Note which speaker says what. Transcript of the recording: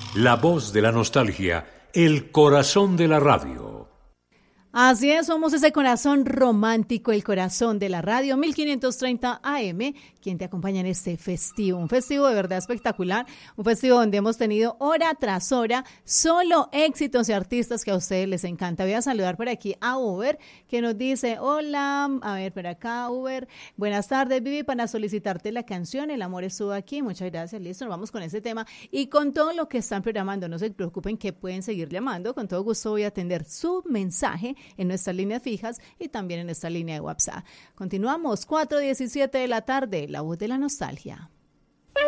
Speaker 1: La voz de la nostalgia, el corazón de la radio.
Speaker 2: Así es, somos ese corazón romántico, el corazón de la radio 1530 AM, quien te acompaña en este festivo, un festivo de verdad espectacular, un festivo donde hemos tenido hora tras hora solo éxitos y artistas que a ustedes les encanta. Voy a saludar por aquí a Uber, que nos dice, hola, a ver, por acá Uber, buenas tardes Vivi, para solicitarte la canción, El amor estuvo aquí, muchas gracias, listo, nos vamos con ese tema y con todo lo que están programando, no se preocupen que pueden seguir llamando, con todo gusto voy a atender su mensaje en nuestras líneas fijas y también en nuestra línea de WhatsApp. Continuamos, 4:17 de la tarde, La Voz de la Nostalgia.